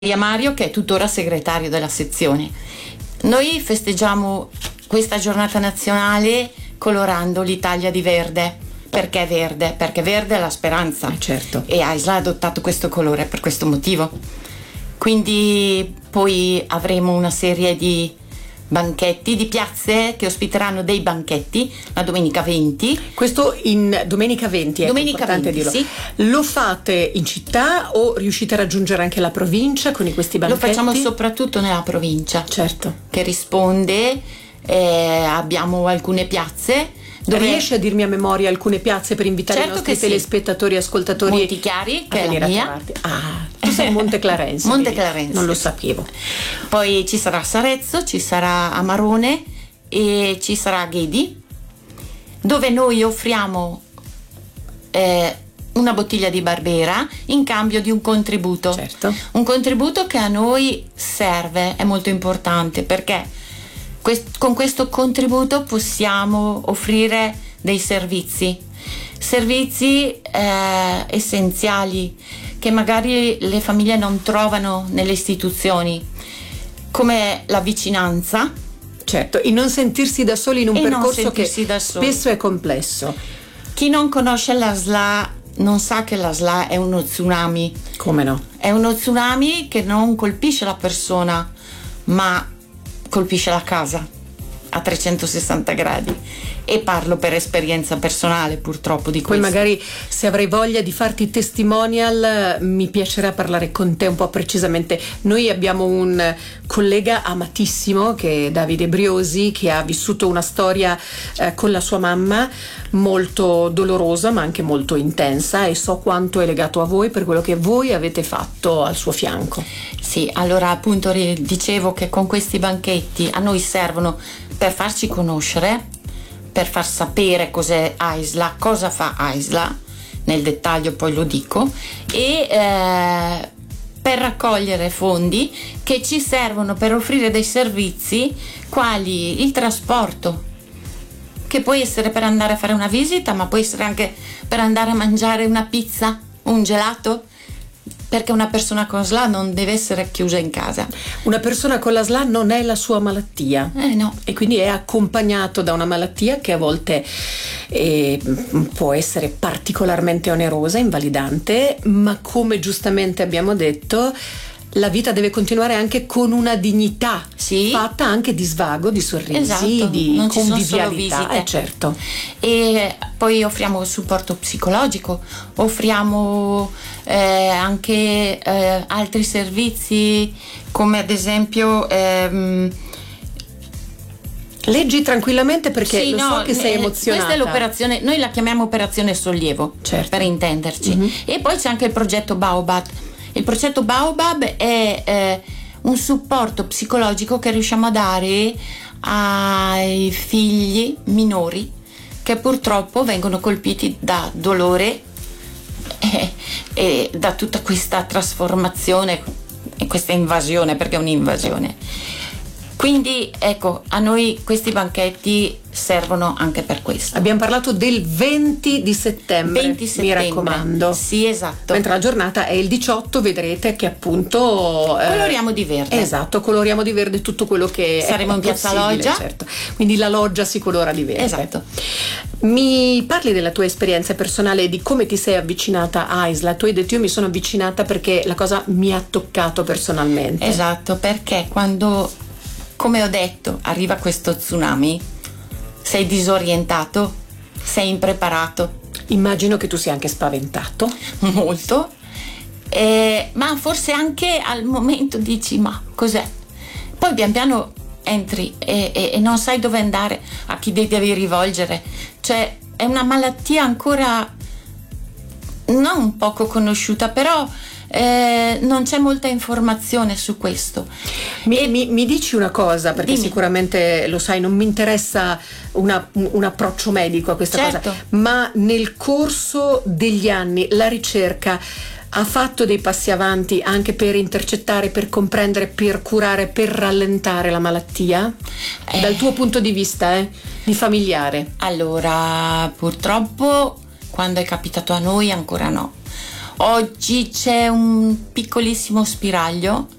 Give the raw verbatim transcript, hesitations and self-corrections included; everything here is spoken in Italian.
Mario, che è tuttora segretario della sezione. Noi festeggiamo questa giornata nazionale colorando l'Italia di verde. Perché verde? Perché verde è la speranza. Eh certo. E AISLA ha adottato questo colore per questo motivo. Quindi poi avremo una serie di banchetti, di piazze che ospiteranno dei banchetti la domenica venti. Questo in domenica venti, è domenica importante venti, dirlo. Sì. Lo fate in città o riuscite a raggiungere anche la provincia con questi banchetti? Lo facciamo soprattutto nella provincia. Certo. Che risponde, eh, abbiamo alcune piazze. Dove... Riesci a dirmi a memoria alcune piazze per invitare certo i nostri che telespettatori e ascoltatori? Montichiari, che è la mia. Ah, tu sei Monte Clarense. Monte Clarense. Non lo sapevo. Poi ci sarà Sarezzo, ci sarà Amarone e ci sarà Ghedi, dove noi offriamo eh, una bottiglia di Barbera in cambio di un contributo. Certo. Un contributo che a noi serve, è molto importante, perché Quest- con questo contributo possiamo offrire dei servizi, servizi eh, essenziali che magari le famiglie non trovano nelle istituzioni, come la vicinanza. Certo, e non sentirsi da soli in un e percorso non che spesso è complesso. Chi non conosce l'A S L A non sa che l'A S L A è uno tsunami. Come no? È uno tsunami che non colpisce la persona, ma colpisce la casa a trecentosessanta gradi, e parlo per esperienza personale purtroppo di questo. Poi magari, se avrai voglia di farti testimonial, mi piacerà parlare con te un po' precisamente. Noi abbiamo un collega amatissimo che è Davide Briosi, che ha vissuto una storia eh, con la sua mamma molto dolorosa ma anche molto intensa, e so quanto è legato a voi per quello che voi avete fatto al suo fianco. Sì, allora appunto dicevo che con questi banchetti a noi servono per farci conoscere, per far sapere cos'è AISLA, cosa fa AISLA, nel dettaglio poi lo dico, e eh, per raccogliere fondi che ci servono per offrire dei servizi quali il trasporto, che può essere per andare a fare una visita, ma può essere anche per andare a mangiare una pizza, un gelato, perché una persona con S L A non deve essere chiusa in casa. Una persona con la S L A non è la sua malattia, eh no. E quindi è accompagnato da una malattia che a volte eh, può essere particolarmente onerosa, invalidante, ma come giustamente abbiamo detto, la vita deve continuare anche con una dignità, sì, fatta anche di svago, di sorrisi, esatto, di non ci convivialità. Sono solo visite. Eh, certo. E poi offriamo supporto psicologico, offriamo eh, anche eh, altri servizi, come ad esempio ehm, leggi tranquillamente, perché sì, lo no, so che sei emozionata. Questa è l'operazione, noi la chiamiamo operazione sollievo, certo, per intenderci. Mm-hmm. E poi c'è anche il progetto Baobab. Il progetto Baobab è eh, un supporto psicologico che riusciamo a dare ai figli minori che purtroppo vengono colpiti da dolore e, e da tutta questa trasformazione e questa invasione, perché è un'invasione. Quindi ecco, a noi questi banchetti servono anche per questo. Abbiamo parlato del venti di settembre, venti settembre, mi raccomando. Sì, esatto. Mentre la giornata è il diciotto, vedrete che appunto eh, coloriamo di verde. Esatto, coloriamo di verde tutto quello che saremo è in Piazza Loggia, certo. Quindi la loggia si colora di verde. Esatto. Mi parli della tua esperienza personale e di come ti sei avvicinata a AISLA. Tu hai detto: io mi sono avvicinata perché la cosa mi ha toccato personalmente. Esatto, perché quando, come ho detto, arriva questo tsunami, sei disorientato, sei impreparato. Immagino che tu sia anche spaventato. Molto, eh, ma forse anche al momento dici: ma cos'è? Poi pian piano entri e, e, e non sai dove andare, a chi devi rivolgere. Cioè è una malattia ancora non poco conosciuta, però Eh, non c'è molta informazione su questo. Mi, e, mi, mi dici una cosa, perché dimmi. Sicuramente lo sai, non mi interessa una, un approccio medico a questa certo. cosa, ma nel corso degli anni la ricerca ha fatto dei passi avanti anche per intercettare, per comprendere, per curare, per rallentare la malattia? Eh. Dal tuo punto di vista, eh, di familiare? Allora, purtroppo quando è capitato a noi ancora no. Oggi c'è un piccolissimo spiraglio